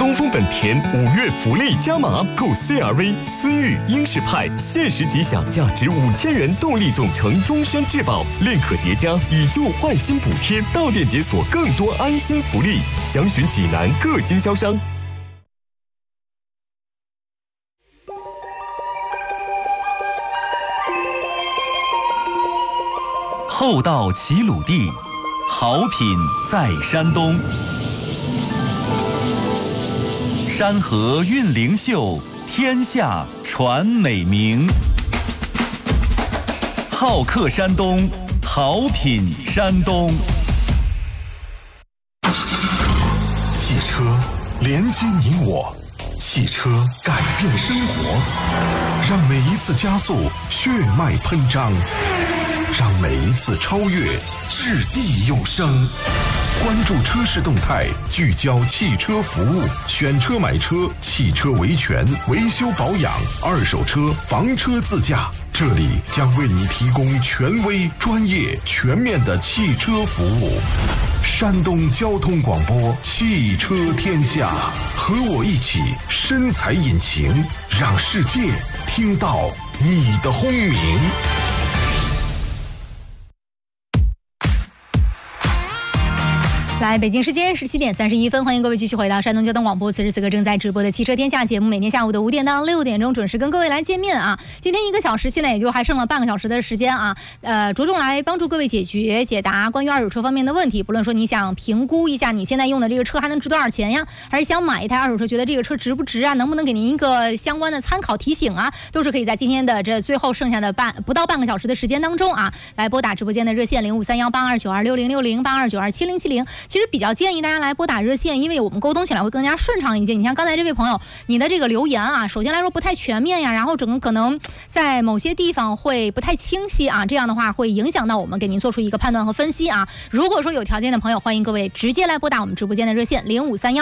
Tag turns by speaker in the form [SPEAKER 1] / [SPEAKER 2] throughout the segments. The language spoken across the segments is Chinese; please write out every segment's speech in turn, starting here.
[SPEAKER 1] 东风本田5月福利加码，购 CR-V、思域、英仕派，限时即享价值5000元动力总成终身质保，另可叠加以旧换新补贴，到店解锁更多安心福利。详询济南各经销商。
[SPEAKER 2] 厚道齐鲁地，好品在山东。山河韵灵秀，天下传美名。好客山东，好品山东。
[SPEAKER 3] 汽车连接你我，汽车改变生活，让每一次加速血脉喷张，让每一次超越掷地有声。关注车市动态，聚焦汽车服务，选车买车，汽车维权、维修保养、二手车、房车自驾，这里将为你提供权威、专业、全面的汽车服务。山东交通广播，汽车天下，和我一起深采引擎，让世界听到你的轰鸣。
[SPEAKER 4] 来，北京时间17点31分，欢迎各位继续回到山东交通广播。此时此刻正在直播的汽车天下节目，每天下午的5点到6点钟准时跟各位来见面啊。今天1个小时，现在也就还剩了半个小时的时间啊。着重来帮助各位解答关于二手车方面的问题。不论说你想评估一下你现在用的这个车还能值多少钱呀，还是想买一台二手车，觉得这个车值不值啊，能不能给您一个相关的参考提醒啊，都是可以在今天的这最后剩下的不到半个小时的时间当中啊，来拨打直播间的热线05318292606082927070。其实比较建议大家来拨打热线，因为我们沟通起来会更加顺畅一些。你像刚才这位朋友，你的这个留言啊，首先来说不太全面呀，然后整个可能在某些地方会不太清晰啊，这样的话会影响到我们给您做出一个判断和分析啊。如果说有条件的朋友，欢迎各位直接来拨打我们直播间的热线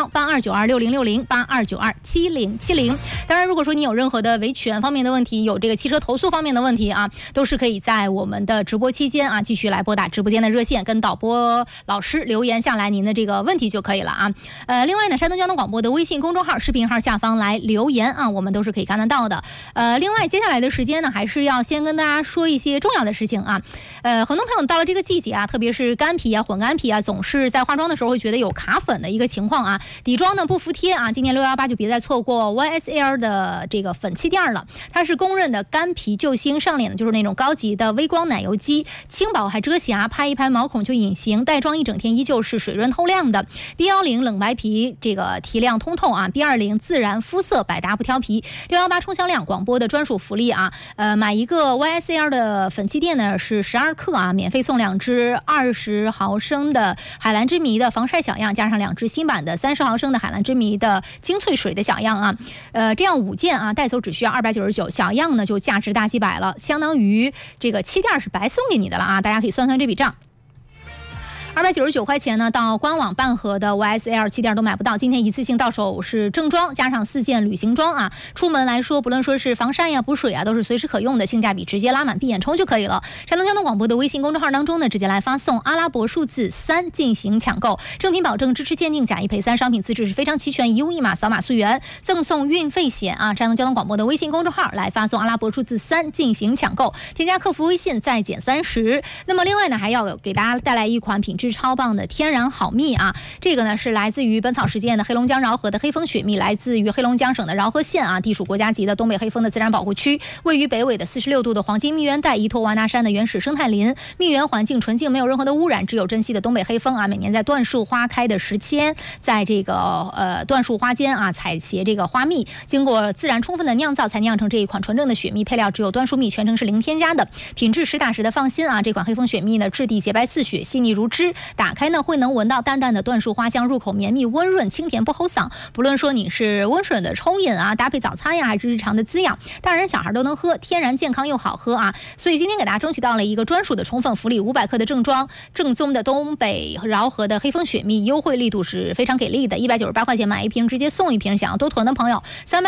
[SPEAKER 4] 053182606082927070。当然，如果说你有任何的维权方面的问题，有这个汽车投诉方面的问题啊，都是可以在我们的直播期间啊，继续来拨打直播间的热线，跟导播老师留言下来您的这个问题就可以了啊。另外呢，山东交通广播的微信公众号、视频号下方来留言啊，我们都是可以看得到的。另外接下来的时间呢，还是要先跟大家说一些重要的事情啊。很多朋友到了这个季节啊，特别是干皮啊、混干皮啊，总是在化妆的时候会觉得有卡粉的一个情况啊。底妆呢不服帖啊，今年618就别再错过 YSL 的这个粉气垫了，它是公认的干皮救星，上脸的就是那种高级的微光奶油肌，轻薄还遮瑕，拍一拍毛孔就隐形，带妆一整天依旧是水润透亮的。B10冷白皮这个提亮通透啊 ，B20自然肤色百搭不挑皮。618冲销量广播的专属福利啊，买一个 YSL 的粉气垫呢是12克啊，免费送2支20毫升的海蓝之谜的防晒小样，加上2支新版的30毫升的海蓝之谜的精粹水的小样啊。这样5件啊，带走只需要299，小样呢就价值大几百了，相当于这个气垫是白送给你的了啊，大家可以算算这笔账。299块钱呢，到官网半盒的 YSL 气垫都买不到。今天一次性到手是正装加上4件旅行装啊，出门来说，不论说是防晒呀、补水啊，都是随时可用的，性价比直接拉满闭眼充就可以了。山东交通广播的微信公众号当中呢，直接来发送阿拉伯数字3进行抢购，正品保证，支持鉴定，假一赔3，商品资质是非常齐全，一物一码，扫码溯源，赠送运费险啊。山东交通广播的微信公众号来发送阿拉伯数字3进行抢购，添加客服微信再减30。那么另外呢，还要给大家带来一款品质超棒的天然好蜜啊，这个呢是来自于本草实践的黑龙江饶河的黑蜂雪蜜，来自于黑龙江省的饶河县啊，地属国家级的东北黑蜂的自然保护区，位于北纬的46度的黄金蜜源带，依托瓦纳山的原始生态林，蜜源环境纯净，没有任何的污染，只有珍稀的东北黑蜂啊，每年在椴树花开的时期，在这个椴树花间啊采撷这个花蜜，经过自然充分的酿造，才酿成这一款纯正的雪蜜，配料只有椴树蜜，全程是零添加的，品质实打实的放心啊。这款黑蜂雪蜜呢，质地洁白似雪，细腻如脂，打开呢会能闻到淡淡的椴树花香，入口绵密温润，清甜不齁嗓。不论说你是温顺的冲饮啊，搭配早餐呀，还是日常的滋养，大人小孩都能喝，天然健康又好喝啊。所以今天给大家争取到了一个专属的充分福利，500克的正装正宗的东北饶河的黑蜂雪蜜，优惠力度是非常给力的，198块钱买1瓶直接送1瓶，想要多囤的朋友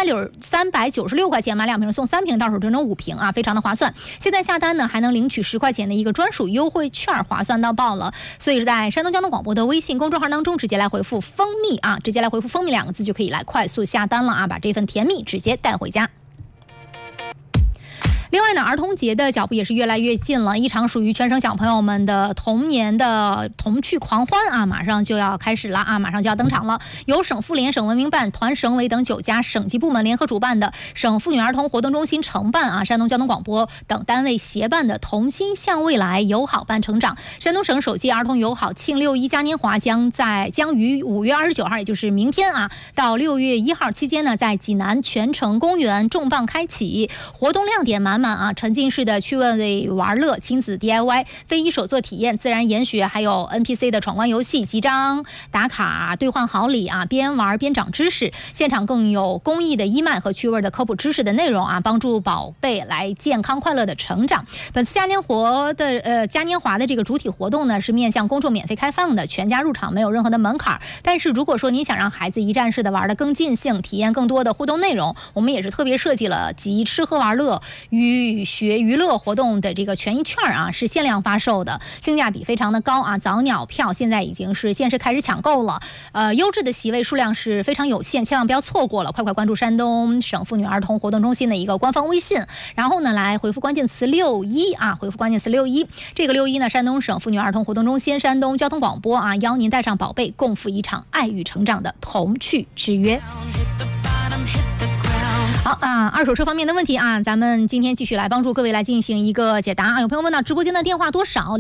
[SPEAKER 4] 396块钱买2瓶送3瓶，到手整整5瓶啊，非常的划算。现在下单呢还能领取10块钱的一个专属优惠券，划算到爆了。所以所以是在山东交通广播的微信公众号当中直接来回复蜂蜜啊，直接来回复蜂蜜2个字就可以来快速下单了啊，把这份甜蜜直接带回家。另外呢，儿童节的脚步也是越来越近了，一场属于全省小朋友们的童年的童趣狂欢啊，马上就要开始了啊，马上就要登场了。由省妇联、省文明办、团省委等9家省级部门联合主办的省妇女儿童活动中心承办啊，山东交通广播等单位协办的同心向未来友好伴成长山东省首届儿童友好庆6·1嘉年华将于5月29号，也就是明天啊，到6月1号期间呢，在济南全城公园重磅开启，活动亮点满满啊，沉浸式的趣味玩乐、亲子 DIY、非遗手作体验、自然研学，还有 NPC 的闯关游戏、集章打卡、兑换好礼啊，边玩边长知识。现场更有公益的义卖和趣味的科普知识的内容啊，帮助宝贝来健康快乐的成长。本次嘉年华的这个主体活动呢，是面向公众免费开放的，全家入场，没有任何的门槛。但是如果说你想让孩子一站式的玩的更尽兴，体验更多的互动内容，我们也是特别设计了集吃喝玩乐与学娱乐活动的这个权益券啊，是限量发售的，性价比非常的高啊！早鸟票现在已经是限时开始抢购了，优质的席位数量是非常有限，千万不要错过了，快关注山东省妇女儿童活动中心的一个官方微信，然后呢来回复关键词61啊，回复关键词61，这个61呢，山东省妇女儿童活动中心、山东交通广播啊，邀您带上宝贝，共赴一场爱与成长的童趣之约。好啊，二手车方面的问题啊，咱们今天继续来帮助各位来进行一个解答啊。有朋友问到直播间的电话多少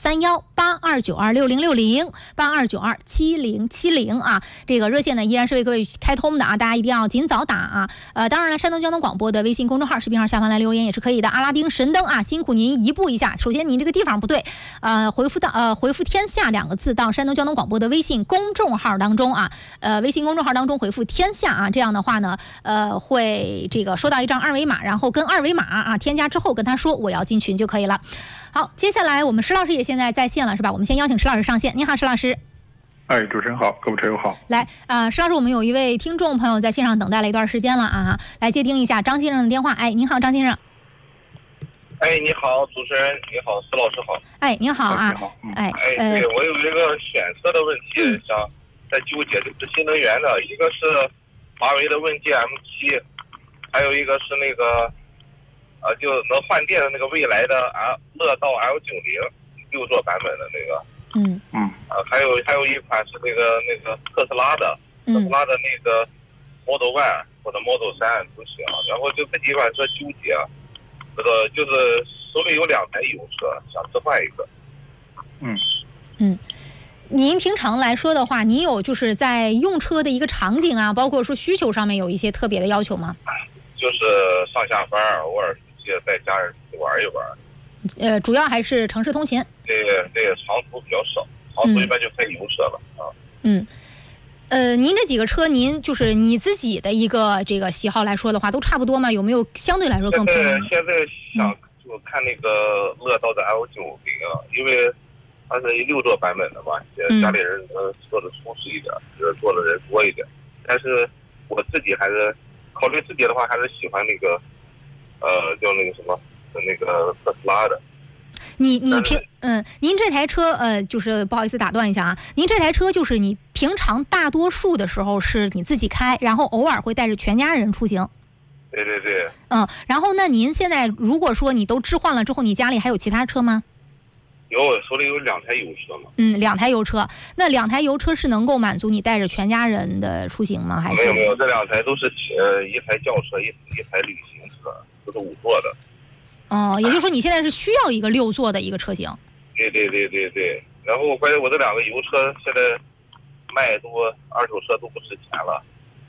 [SPEAKER 4] ？053182926060，82927070啊。这个热线呢依然是为各位开通的啊，大家一定要尽早打啊。当然了，山东交通广播的微信公众号、视频号下方来留言也是可以的。阿拉丁神灯啊，辛苦您移步一下。首先您这个地方不对，回复天下2个字到山东交通广播的微信公众号当中啊，微信公众号当中回复天下啊，这样的话呢，会这个收到一张2维码，然后跟2维码啊添加之后跟他说我要进群就可以了。好，接下来我们石老师也现在在线了是吧？我们先邀请石老师上线。你好，石老师。
[SPEAKER 5] 哎，主持人好，各位车友好。
[SPEAKER 4] 来，石老师，我们有一位听众朋友在线上等待了一段时间了啊，来接听一下张先生的电话。哎，您好，张先生。
[SPEAKER 6] 哎，你好，主持人，你好，石老师好。
[SPEAKER 4] 哎，您好啊。
[SPEAKER 6] 对，我有一个选车的问题，想在纠结，就是新能源的，一个是华为的问界 M7，还有一个是那个就能换电的那个未来的乐道 L90 6座版本的那个。还有一款是那个特斯拉的，那个 Model Y 或者 Model 3都行。然后就这几款车纠结，这个就是手里有2台油车，想置换一个。
[SPEAKER 4] 您平常来说的话，你有就是在用车的一个场景啊，包括说需求上面有一些特别的要求吗？
[SPEAKER 6] 就是上下班偶尔出去带家人出去玩一玩。
[SPEAKER 4] 主要还是城市通勤。
[SPEAKER 6] 对，长途比较少，长途一般就开油车了啊。
[SPEAKER 4] 您这几个车，您就是你自己的一个这个喜好来说的话，都差不多吗？有没有相对来说更偏？
[SPEAKER 6] 现在想就看那个乐道的 L90，因为它是6座版本的嘛，家里人坐的舒适一点，坐的人多一点。但是我自己还是考虑自己的话，还是喜欢那个叫那个什么那个特斯拉的。
[SPEAKER 4] 您这台车就是不好意思打断一下啊，您这台车就是你平常大多数的时候是你自己开，然后偶尔会带着全家人出行。
[SPEAKER 6] 对。
[SPEAKER 4] 然后那您现在如果说你都置换了之后，你家里还有其他车吗？
[SPEAKER 6] 有，手里有2台油车嘛。
[SPEAKER 4] 2台油车，那2台油车是能够满足你带着全家人的出行吗？还是
[SPEAKER 6] 没有，这2台都是一台轿车，一台旅行车，都是5座的。
[SPEAKER 4] 也就是说你现在是需要一个6座的一个车型。
[SPEAKER 6] 对。然后关键我这2个油车现在卖多，二手车都不值钱了。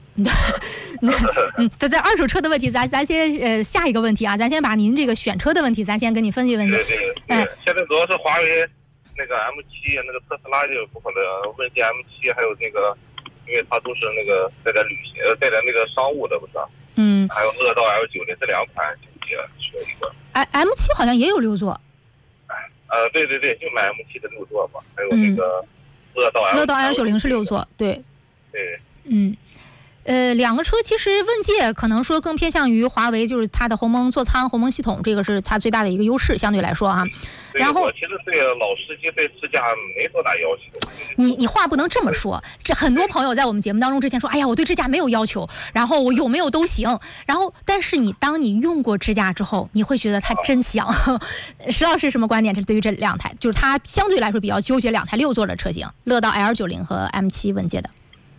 [SPEAKER 4] 在二手车的问题，咱先下一个问题啊，咱先把您这个选车的问题，咱先跟你分析分析。
[SPEAKER 6] 对。现在主要是华为那个 M7，那个特斯拉就不可能，问界 M7 还有那个，因为它都是那个带点旅行，带点那个商务的，不是？还有乐道 L90这2款纠结选一个。
[SPEAKER 4] M7 好像也有6座。
[SPEAKER 6] 对，就买 M7 的6座嘛，还有那个乐道
[SPEAKER 4] L90是6座，对。 两个车其实问界可能说更偏向于华为，就是它的鸿蒙座舱、鸿蒙系统，这个是它最大的一个优势，相对来说啊。然后
[SPEAKER 6] 我其实对老司机对自驾没多大要求。
[SPEAKER 4] 你话不能这么说，这很多朋友在我们节目当中之前说，哎呀，我对支架没有要求，然后我有没有都行，然后但是当你用过支架之后，你会觉得它真香。石老师什么观点？这对于这两台，就是它相对来说比较纠结两台6座的车型，乐道 L90和 M7 问界的。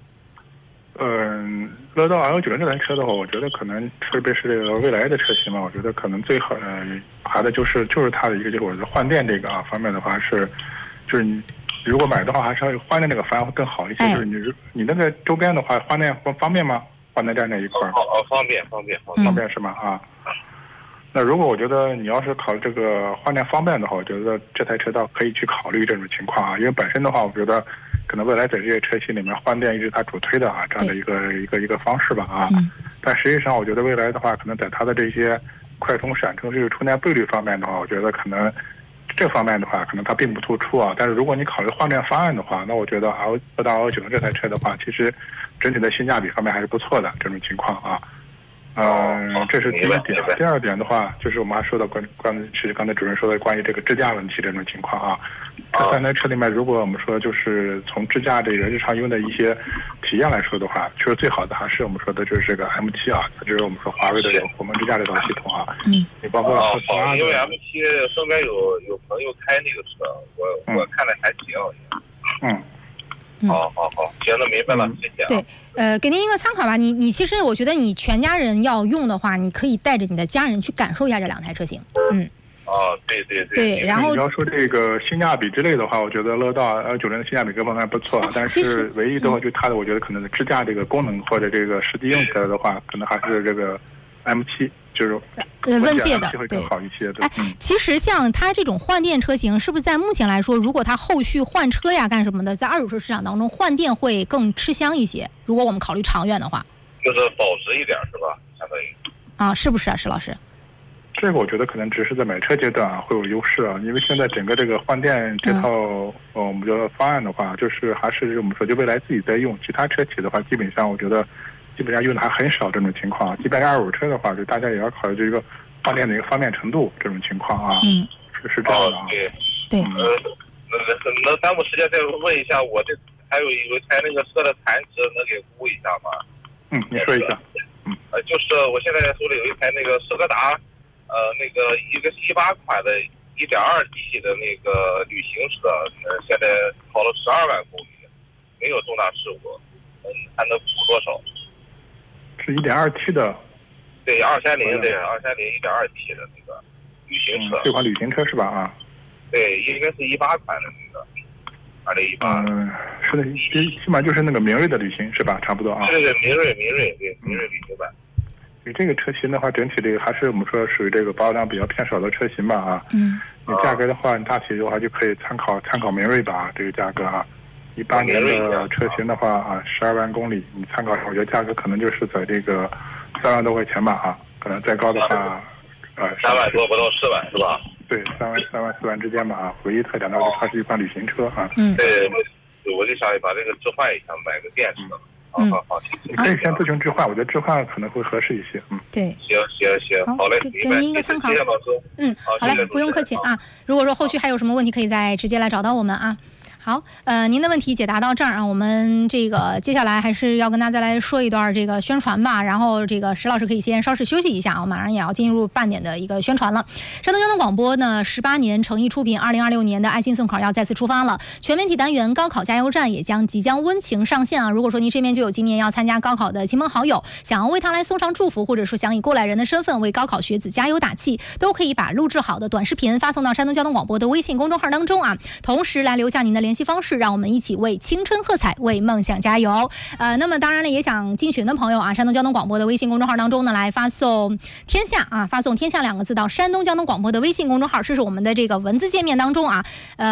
[SPEAKER 5] 乐道 L90这台车的话，我觉得可能特别是这个未来的车型嘛，我觉得可能最好还的就是它的一个就是我的换电这个方面的话就是你如果买的话，还是换电那个反而会更好一些。就是你那个周边的话，换电方便吗？换电站那一块
[SPEAKER 6] 方便
[SPEAKER 5] 是吗？啊。那如果我觉得你要是考虑这个换电方便的话，我觉得这台车倒可以去考虑这种情况啊，因为本身的话，我觉得可能未来在这些车型里面换电一直它主推的这样的一个方式吧啊。但实际上，我觉得未来的话，可能在它的这些快充、闪充、这个充电倍率方面的话，我觉得可能这方面的话，可能它并不突出啊。但是如果你考虑换电方案的话，那我觉得乐道 L90这台车的话，其实整体的性价比方面还是不错的这种情况啊。这是第一点。第二点的话，就是我们还说到是刚才主任说的关于这个支架问题这种情况啊。这三台车里面，如果我们说就是从支架这个日常用的一些体验来说的话，就是最好的还是我们说的就是这个 M7啊，它就是我们说华为的鸿蒙支架这套系统啊。你包括
[SPEAKER 6] 因为 M7 身边有朋友开那个车，我看了还行。好，行了，明白了，谢谢。
[SPEAKER 4] 对，给您一个参考吧。你其实我觉得你全家人要用的话，你可以带着你的家人去感受一下这两台车型。对，然后
[SPEAKER 5] 你要说这个性价比之类的话，我觉得乐道L90的性价比各方面还不错，但是唯一的话就它的，我觉得可能支架这个功能或者这个实际用起来的话，可能还是这个 M7。就是
[SPEAKER 4] 问界的
[SPEAKER 5] 会更好一些。
[SPEAKER 4] 其实像它这种换电车型，是不是在目前来说，如果它后续换车呀干什么的，在二手车市场当中换电会更吃香一些？如果我们考虑长远的话，
[SPEAKER 6] 就是保值一点是吧？相当于
[SPEAKER 4] 是不是啊，石老师？
[SPEAKER 5] 这个我觉得可能只是在买车阶段会有优势啊，因为现在整个这个换电这套我们的方案的话，就是还是我们说就未来自己在用，其他车企的话，基本上我觉得。基本上用的还很少这种情况，即便是二手车的话，就大家也要考虑这个换电的一个方便程度这种情况啊。是这样的啊。
[SPEAKER 4] 对。
[SPEAKER 6] 能耽误时间再问一下，我这还有一台那个车的残值，能给估一下吗？
[SPEAKER 5] 你说一下。
[SPEAKER 6] 就是我现在手里有一台那个斯柯达，那个一个18款的 1.2T 的那个旅行车，现在跑了12万公里，没有重大事故，还能补多少？
[SPEAKER 5] 是 1.2T 的，
[SPEAKER 6] 对230，对230 1.2T 的那个旅行车，
[SPEAKER 5] 这款旅行车是吧？啊，
[SPEAKER 6] 对，应该是18款的那个，2018。
[SPEAKER 5] 是的，起码就是那个明锐的旅行是吧？差不多啊。
[SPEAKER 6] 对，明锐，对，明锐旅行版。
[SPEAKER 5] 这个车型的话，整体这个还是我们说属于这个保有量比较偏少的车型吧啊。你价格的话，你大体的话就可以参考明锐吧，这个价格啊。18年的车型的话12万公里，你参考，我觉得价格可能就是在这个3万多块钱吧啊，可能再高的话
[SPEAKER 6] 3万多不到4万是吧？
[SPEAKER 5] 对，3万4万之间吧啊。唯一特点的话，它是一款旅行车啊。
[SPEAKER 6] 对，我就想把这个置换一下，买个电车。好，
[SPEAKER 5] 你可以先咨询置换，我觉得置换可能会合适一些。
[SPEAKER 4] 对，
[SPEAKER 6] 行，好嘞，
[SPEAKER 4] 给您一个参考。
[SPEAKER 6] 谢谢老师。
[SPEAKER 4] 好嘞，不用客气啊。如果说后续还有什么问题，可以再直接来找到我们啊。好，您的问题解答到这儿啊，我们这个接下来还是要跟大家来说一段这个宣传吧。然后这个石老师可以先稍事休息一下啊，马上也要进入半点的一个宣传了。山东交通广播呢18年诚意出品，2026年的爱心送考要再次出发了，全面体单元高考加油站也即将温情上线啊。如果说您身边就有今年要参加高考的亲朋好友，想要为他来送上祝福，或者说想以过来人的身份为高考学子加油打气，都可以把录制好的短视频发送到山东交通广播的微信公众号当中啊，同时来留下您的联系方式，让我们一起为青春喝彩，为梦想加油。那么当然了，也想进群的朋友啊，山东交通广播的微信公众号当中呢，来发送天下啊，发送天下2个字到山东交通广播的微信公众号，这是我们的这个文字界面当中啊，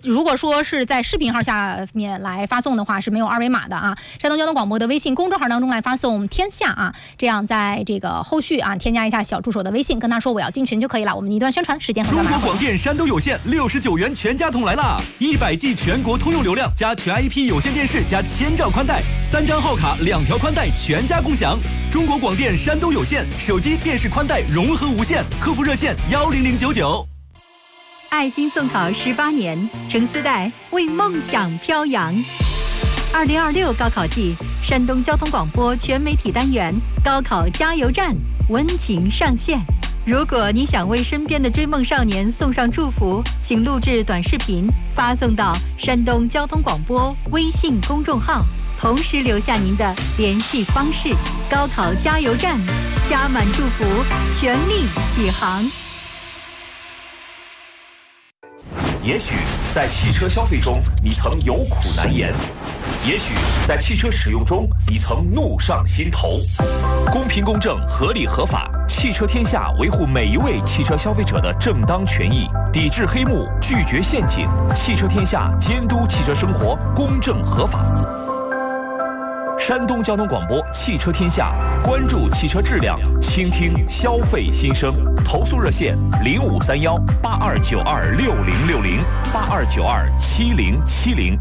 [SPEAKER 4] 如果说是在视频号下面来发送的话，是没有二维码的啊。山东交通广播的微信公众号当中来发送天下啊，这样在这个后续啊添加一下小助手的微信，跟他说我要进群就可以了。我们一段宣传时间很短。
[SPEAKER 2] 中国广电山东有线69元全家桶来啦！100G 全国通用流量加全 IP 有线电视加1000兆宽带，3张号卡2条宽带全家共享。中国广电山东有线手机电视宽带融合无线，客服热线10099。
[SPEAKER 7] 爱心送考18年，乘丝带为梦想飘扬。2026高考季，山东交通广播全媒体单元高考加油站温情上线。如果你想为身边的追梦少年送上祝福，请录制短视频发送到山东交通广播微信公众号，同时留下您的联系方式。高考加油站，加满祝福，全力起航。
[SPEAKER 8] 也许在汽车消费中，你曾有苦难言；也许在汽车使用中，你曾怒上心头。公平公正、合理合法，汽车天下维护每一位汽车消费者的正当权益，抵制黑幕，拒绝陷阱。汽车天下监督汽车生活公正合法。山东交通广播汽车天下，关注汽车质量，倾听消费心声。投诉热线0531-8292-6060，8292-7070。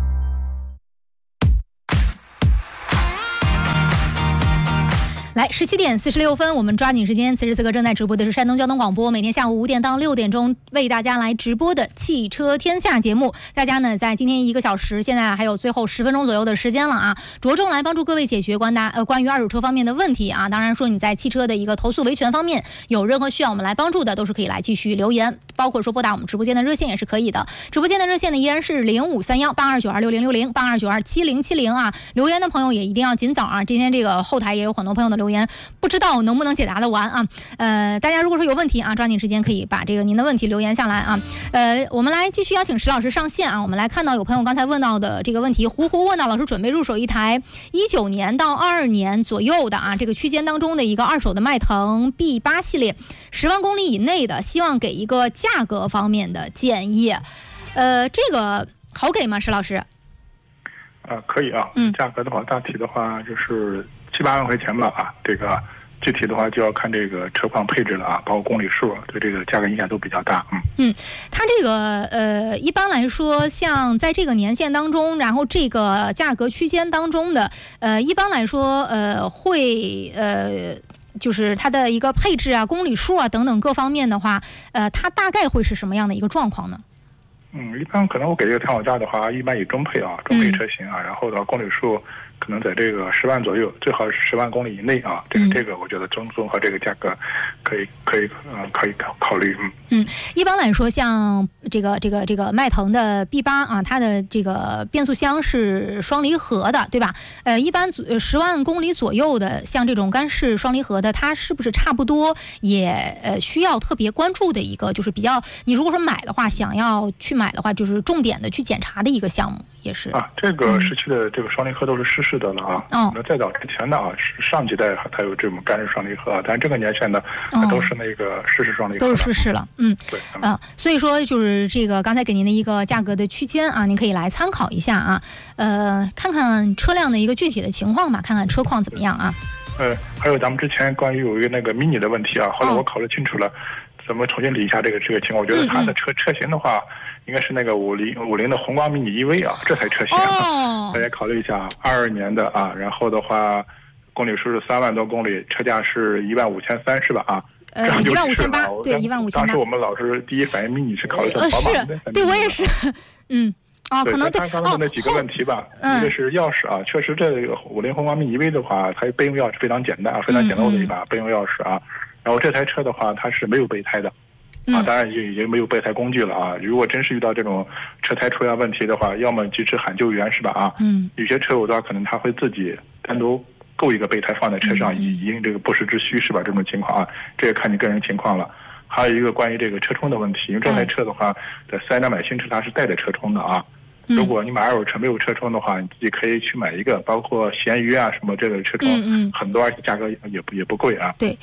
[SPEAKER 4] 来，17点46分，我们抓紧时间。此时此刻正在直播的是山东交通广播，每天下午5点到6点钟为大家来直播的汽车天下节目。大家呢在今天1个小时，现在还有最后10分钟左右的时间了啊，着重来帮助各位解决关于二手车方面的问题啊。当然说你在汽车的一个投诉维权方面有任何需要我们来帮助的，都是可以来继续留言，包括说拨打我们直播间的热线也是可以的。直播间的热线呢依然是0531-8292-6060，8292-7070啊。留言的朋友也一定要尽早啊，今天这个后台也有很多朋友的留言，不知道能不能解答得完啊？大家如果说有问题啊，抓紧时间可以把这个您的问题留言下来啊。我们来继续邀请石老师上线啊。我们来看到有朋友刚才问到的这个问题，胡问到老师准备入手一台19年到22年左右的啊这个区间当中的一个二手的迈腾 B8 系列，10万公里以内的，希望给一个价格方面的建议。这个好给吗，石老师？
[SPEAKER 5] 可以啊。价格的话，大体的话就是7、8万块钱吧啊。这个具体的话就要看这个车况配置了啊，包括公里数，对这个价格影响都比较大。
[SPEAKER 4] 它这个一般来说，像在这个年限当中，然后这个价格区间当中的一般来说会就是它的一个配置啊、公里数啊等等各方面的话，它大概会是什么样的一个状况呢？
[SPEAKER 5] 一般可能我给这个参考价的话，一般以中配啊，中配车型啊，然后的公里数可能在这个10万左右，最好是10万公里以内啊。这个我觉得综合这个价格可以考虑。
[SPEAKER 4] 一般来说，像这个迈腾的 B8 啊，它的这个变速箱是双离合的，对吧？一般10万公里左右的，像这种干式双离合的，它是不是差不多也需要特别关注的一个，就是比较你如果说买的话，想要去买的话，就是重点的去检查的一个项目，也是啊。
[SPEAKER 5] 这个时期的这个双离合都是湿式的了啊。那再早之前的啊，上几代它有这种干式双离合，但这个年限的它都是那个湿式双离合，
[SPEAKER 4] 都是湿式了。对所以说就是这个刚才给您的一个价格的区间啊，您可以来参考一下啊。看看车辆的一个具体的情况吧，看看车况怎么样啊。
[SPEAKER 5] 还有咱们之前关于有一个那个 mini 的问题啊，后来我考虑清楚了，怎么重新理一下这个情况。我觉得它的车型的话，应该是那个50的宏光 mini EV 啊，这台车型大家考虑一下，22年的啊，然后的话公里数是3万多公里，车价是15300是吧啊
[SPEAKER 4] ？15800，对，15800。
[SPEAKER 5] 当时我们老师第一反应 mini 是考虑的宝马的，
[SPEAKER 4] 对我也是，可能
[SPEAKER 5] 他刚才那几个问题吧，一个是钥匙啊，确实这个50宏光 mini EV 的话，它备用钥匙非常简单啊，非常简陋的一把备用钥匙啊。然后这台车的话，它是没有备胎的，当然已经没有备胎工具了啊。如果真是遇到这种车胎出现问题的话，要么及时喊救援是吧啊？有些车友的话，可能他会自己单独购一个备胎放在车上，以应这个不时之需是吧？这种情况啊，这个看你个人情况了。还有一个关于这个车充的问题，因为这台车的话，在4S店买新车它是带着车充的啊。如果你买二手车没有车充的话，你自己可以去买一个，包括闲鱼啊什么这个车充，很多而且价格也不贵啊。
[SPEAKER 4] 对。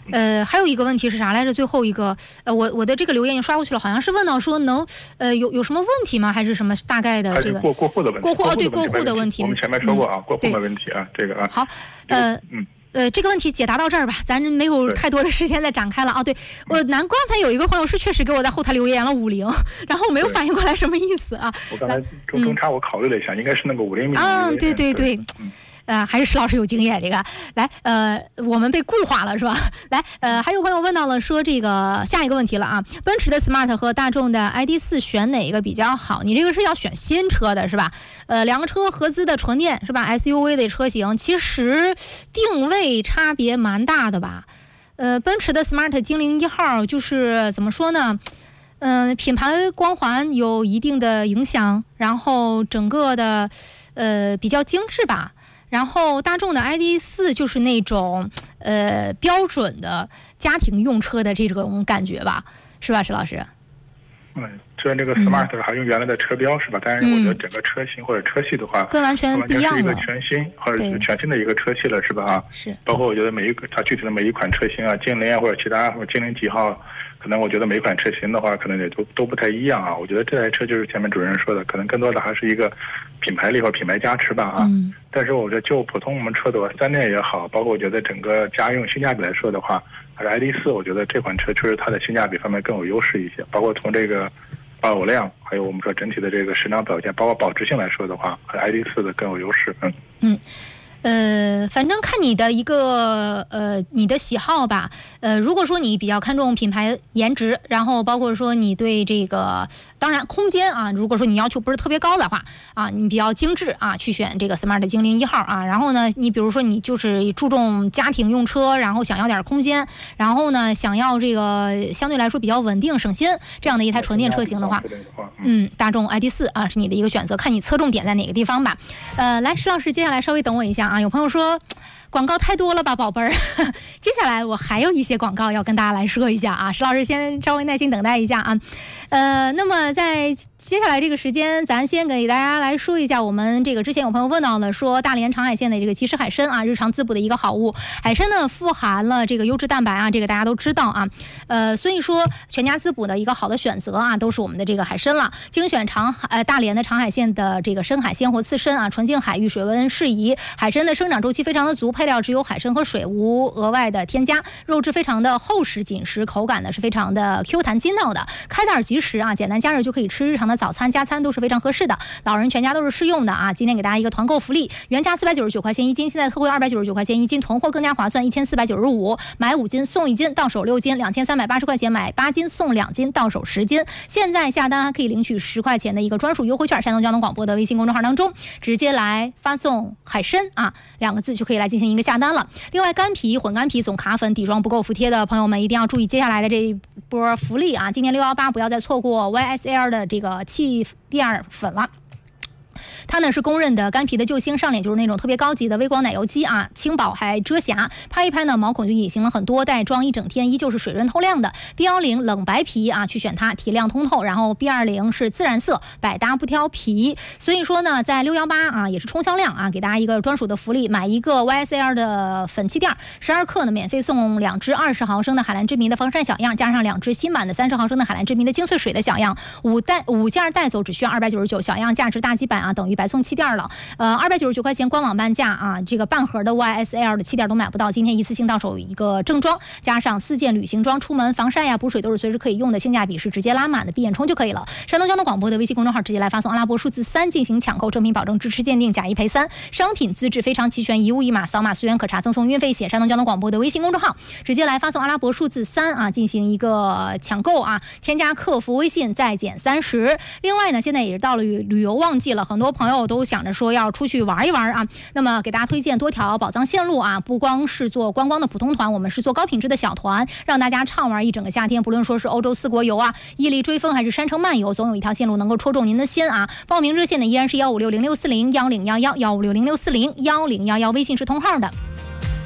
[SPEAKER 4] 还有一个问题是啥来着？最后一个，我的这个留言也刷过去了，好像是问到说能，有什么问题吗？还是什么大概的这个
[SPEAKER 5] 过户的问题？
[SPEAKER 4] 过户的问题。
[SPEAKER 5] 我们前面说过啊，过户的问题啊，这个啊。
[SPEAKER 4] 好，这个问题解答到这儿吧，咱没有太多的时间再展开了啊。对，刚才有一个朋友是确实给我在后台留言了50，然后我没有反应过来什么意思啊。
[SPEAKER 5] 我刚才中差我考虑了一下，应该是那个50
[SPEAKER 4] 啊，对。还是石老师有经验，这个来，我们被固化了是吧？来，还有朋友问到了说这个下一个问题了啊，奔驰的 Smart 和大众的 ID.4 选哪个比较好？你这个是要选新车的是吧？两个车合资的纯电是吧 ？SUV 的车型其实定位差别蛮大的吧？奔驰的 Smart 精灵1号就是怎么说呢？品牌光环有一定的影响，然后整个的比较精致吧。然后大众的 ID.4 就是那种标准的家庭用车的这种感觉吧，是吧，石老师？
[SPEAKER 5] 虽然这个 Smart 还用原来的车标是吧？但是我觉得整个车型或者车系的话，
[SPEAKER 4] 跟完全不一样了，
[SPEAKER 5] 是一个全新或者是全新的一个车系了，是吧？
[SPEAKER 4] 是。
[SPEAKER 5] 包括我觉得它具体的每一款车型啊，精灵啊或者其他或者精灵几号，可能我觉得每一款车型的话，可能也都不太一样啊。我觉得这台车就是前面主任说的，可能更多的还是一个品牌力或者品牌加持吧啊。但是我觉得就普通我们车的3电也好，包括我觉得整个家用性价比来说的话，还是 ID.4，我觉得这款车确实它的性价比方面更有优势一些，包括从这个保有量，还有我们说整体的这个市场表现，包括保值性来说的话，还是 ID.4 的更有优势。
[SPEAKER 4] 反正看你的一个你的喜好吧。如果说你比较看重品牌颜值，然后包括说你对这个当然空间啊，如果说你要求不是特别高的话啊，你比较精致啊，去选这个 Smart 精灵1号啊。然后呢，你比如说你就是注重家庭用车，然后想要点空间，然后呢想要这个相对来说比较稳定省心这样的一台纯电车型的话，大众 ID.4 啊是你的一个选择，看你侧重点在哪个地方吧。来，石老师，接下来稍微等我一下啊，有朋友说广告太多了吧，宝贝儿。接下来我还有一些广告要跟大家来说一下啊，石老师先稍微耐心等待一下啊。那么在接下来这个时间，咱先给大家来说一下，我们这个之前有朋友问到了，说大连长海县的这个即食海参啊，日常滋补的一个好物。海参呢富含了这个优质蛋白啊，这个大家都知道啊。所以说全家滋补的一个好的选择啊，都是我们的这个海参了。精选大连的长海县的这个深海鲜活刺参啊，纯净海域，水温适宜，海参的生长周期非常的足，配料只有海参和水，无额外的添加，肉质非常的厚实紧实，口感呢是非常的 Q 弹筋道的，开袋即食啊，简单加热就可以吃，日常的早餐加餐都是非常合适的，老人全家都是适用的啊。今天给大家一个团购福利，原价499块钱1斤，现在特惠299块钱1斤，囤货更加划算，1495，买5斤送1斤，到手6斤，2380块钱买8斤送2斤，到手10斤。现在下单还可以领取10块钱的一个专属优惠券，山东交通广播的微信公众号当中直接来发送海参啊2个字就可以来进行一个下单了。另外，干皮、混干皮、总卡粉、底妆不够服帖的朋友们一定要注意接下来的这一波福利啊！今年618不要再错过 YSL 的这个气垫粉了。它呢是公认的干皮的救星，上脸就是那种特别高级的微光奶油肌啊，轻薄还遮瑕，拍一拍呢毛孔就隐形了很多，带妆一整天依旧是水润透亮的。B10冷白皮啊，去选它提亮通透，然后 B20是自然色，百搭不挑皮。所以说呢，在618啊也是冲销量啊，给大家一个专属的福利，买一个 YSL 的粉气垫12克呢，免费送2支20毫升的海蓝之谜的防晒小样，加上2支新版的30毫升的海蓝之谜的精粹水的小样，5件带走只需要299，小样价值大几百啊，等于白送气垫了。299块钱官网半价啊，这个半盒的 YSL 的气垫都买不到，今天一次性到手一个正装，加上4件旅行装，出门防晒呀补水都是随时可以用的，性价比是直接拉满的，闭眼充就可以了。山东交通广播的微信公众号直接来发送阿拉伯数字3进行抢购，正品保证支持鉴定，假一赔3，商品资质非常齐全，一物一码，扫码随缘可查，赠送运费险。山东交通广播的微信公众号直接来发送阿拉伯数字3啊，进行一个抢购啊，添加客服微信再减30。另外呢，现在也是到了旅游旺季了，很多朋友都想着说要出去玩一玩啊，那么给大家推荐多条宝藏线路啊，不光是做观光的普通团，我们是做高品质的小团，让大家畅玩一整个夏天。不论说是欧洲4国游啊，伊犁追风还是山城漫游，总有一条线路能够戳中您的心啊。报名热线呢依然是15606401011，15606401011，微信是通号的。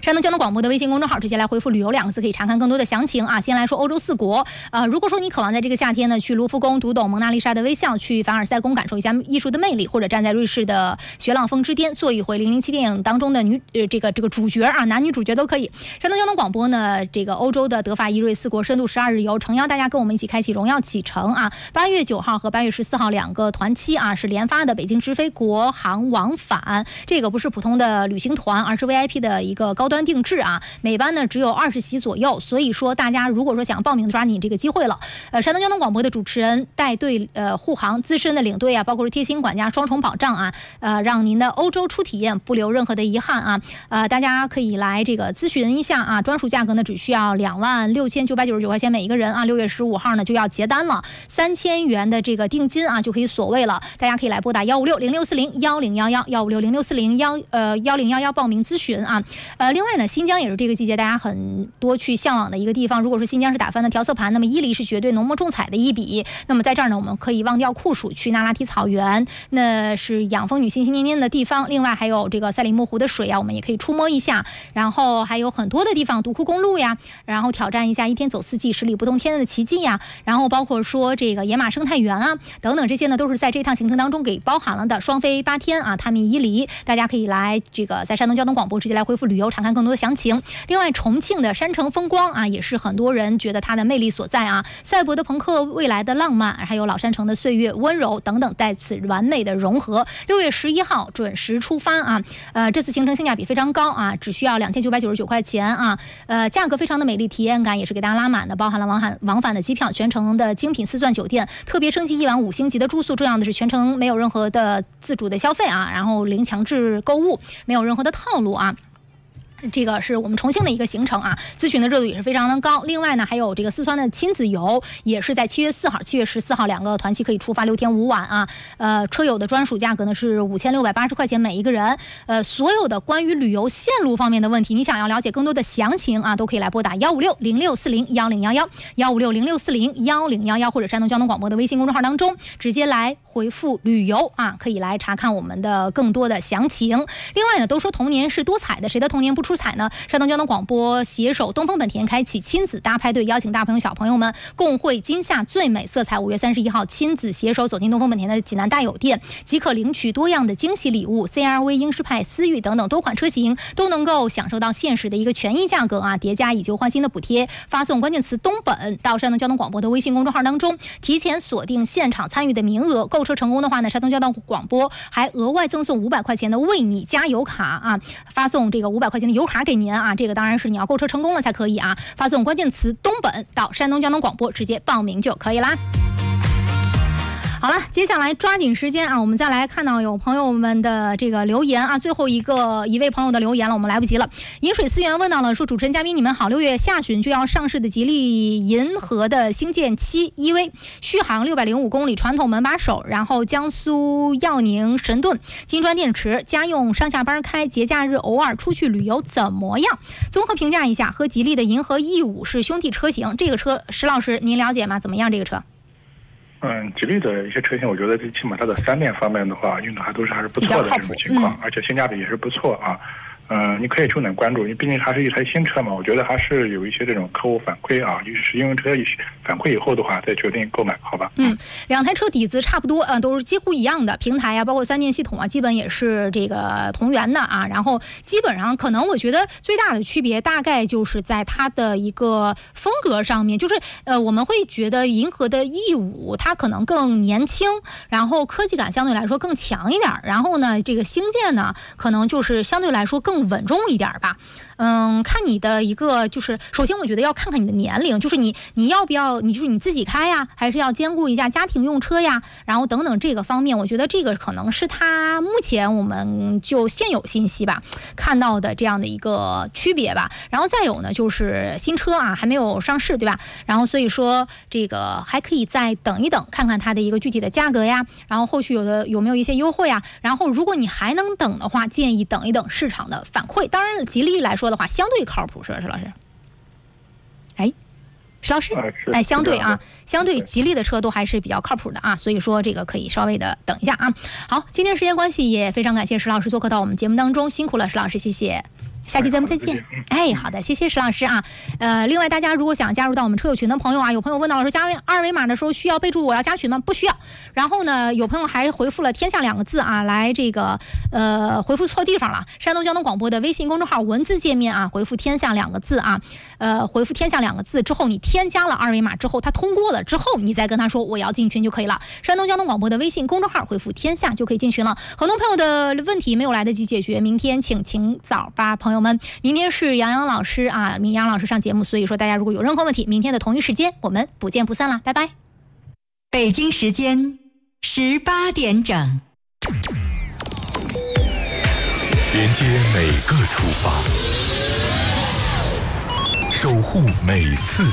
[SPEAKER 4] 山东交通广播的微信公众号直接来回复旅游2个字，可以查看更多的详情啊。先来说欧洲4国，如果说你渴望在这个夏天呢去卢浮宫读懂蒙娜丽莎的微笑，去凡尔赛宫感受一下艺术的魅力，或者站在瑞士的雪朗峰之巅做一回007电影当中的这个主角啊，男女主角都可以。山东交通广播呢，这个欧洲的德法意瑞4国深度12日游，诚邀大家跟我们一起开启荣耀启程啊！8月9号和8月14号2个团期啊，是联发的北京直飞国航往返，这个不是普通的旅行团，而是 VIP 的一个高端定制啊，每班呢只有20席左右，所以说大家如果说想报名，抓紧这个机会了。山东交通广播的主持人带队护航，资深的领队啊，包括是贴心管家，双重保障啊，让您的欧洲初体验不留任何的遗憾啊。大家可以来这个咨询一下啊，专属价格呢只需要26999块钱每一个人啊，6月15号呢就要结单了，3000元的这个定金啊就可以锁位了，大家可以来拨打156-0640-1011-156-0640-1011报名咨询啊。另外呢，新疆也是这个季节大家很多去向往的一个地方。如果说新疆是打翻的调色盘，那么伊犁是绝对浓墨重彩的一笔。那么在这儿呢，我们可以忘掉酷暑，去那拉提草原，那是养蜂女心心念念的地方。另外还有这个赛里木湖的水啊，我们也可以触摸一下。然后还有很多的地方，独库公路呀，然后挑战一下一天走4季10里不同天的奇迹呀，然后包括说这个野马生态园啊等等，这些呢都是在这趟行程当中给包含了的。双飞8天啊，探秘伊犁，大家可以来这个在山东交通广播直接来回复旅游，查看更多的详情。另外重庆的山城风光啊，也是很多人觉得它的魅力所在啊，赛博的朋克未来的浪漫，还有老山城的岁月温柔等等，在此完美的融合。6月11号准时出发啊，这次行程性价比非常高啊，只需要2999块钱啊，价格非常的美丽，体验感也是给大家拉满的，包含了往返的机票，全程的精品4钻酒店，特别升级1晚5星级的住宿，重要的是全程没有任何的自主的消费啊，然后零强制购物，没有任何的套路啊。这个是我们重庆的一个行程啊，咨询的热度也是非常的高。另外呢，还有这个四川的亲子游，也是在7月4号、7月14号2个团期可以出发6天5晚啊。车友的专属价格呢是5680块钱每一个人。所有的关于旅游线路方面的问题，你想要了解更多的详情啊，都可以来拨打156-0640-1011，156-0640-1011，或者山东交通广播的微信公众号当中直接来回复旅游啊，可以来查看我们的更多的详情。另外呢，都说童年是多彩的，谁的童年不出彩呢？山东交通广播携手东风本田开启亲子大派对，邀请大朋友小朋友们共绘今夏最美色彩。5月31号亲子携手走进东风本田的济南大有店，即可领取多样的惊喜礼物， CR-V、英诗派、思域等等多款车型都能够享受到限时的一个权益价格啊，叠加以旧换新的补贴。发送关键词东本到山东交通广播的微信公众号当中，提前锁定现场参与的名额，购车成功的话呢，山东交通广播还额外赠送500块钱的为你加油卡啊，发送这个500块钱的油卡给您啊，这个当然是你要购车成功了才可以啊，发送关键词东本到山东交通广播直接报名就可以啦。好了，接下来抓紧时间啊，我们再来看到有朋友们的这个留言啊，最后一位朋友的留言了，我们来不及了。饮水思源问到了，说主持人嘉宾你们好，6月下旬就要上市的吉利银河的星舰7 EV， 续航605公里，传统门把手，然后江苏耀宁神盾，金砖电池，家用上下班开，节假日偶尔出去旅游怎么样？综合评价一下，和吉利的银河 E5是兄弟车型，这个车石老师您了解吗？怎么样这个车？
[SPEAKER 5] 吉利的一些车型，我觉得最起码它的3电方面的话，用的还是不错的这种情况，而且性价比也是不错啊。你可以重点关注，因为毕竟它是一台新车嘛，我觉得还是有一些这种客户反馈啊，使用车反馈以后的话，再决定购买，好吧？
[SPEAKER 4] 两台车底子差不多，都是几乎一样的，平台啊，包括3电系统啊，基本也是这个同源的啊。然后基本上可能我觉得最大的区别大概就是在它的一个风格上面，就是我们会觉得银河的 E5 它可能更年轻，然后科技感相对来说更强一点，然后呢，这个星舰呢，可能就是相对来说更稳重一点吧。看你的一个就是首先我觉得要看看你的年龄，就是你要不要就是你自己开呀，还是要兼顾一下家庭用车呀，然后等等这个方面，我觉得这个可能是它目前我们就现有信息吧看到的这样的一个区别吧。然后再有呢就是新车啊还没有上市，对吧？然后所以说这个还可以再等一等，看看它的一个具体的价格呀，然后后续有没有一些优惠啊。然后如果你还能等的话，建议等一等市场的反馈。当然吉利来说的话相对靠谱，是吧，石老师？石老师，相对啊，相对吉利的车都还是比较靠谱的啊，所以说这个可以稍微的等一下啊。好，今天时间关系也非常感谢石老师做客到我们节目当中，辛苦了石老师，谢谢。 下期节目再见。哎，好的，谢谢石老师啊。另外大家如果想加入到我们车友群的朋友啊，有朋友问到了说加二维码的时候需要备注我要加群吗？不需要。然后呢，有朋友还回复了天下2个字啊，来这个回复错地方了。山东交通广播的微信公众号文字界面啊，回复天下2个字啊，回复天下2个字之后，你添加了二维码之后，他通过了之后，你再跟他说我要进群就可以了。山东交通广播的微信公众号回复天下就可以进群了。很多朋友的问题没有来得及解决，明天请早吧，朋友们。明天是杨老师啊，杨老师上节目，所以说大家如果有任何问题，明天的同一时间我们不见不散啦，拜拜。
[SPEAKER 7] 北京时间18点整，
[SPEAKER 3] 连接每个出发，守护每次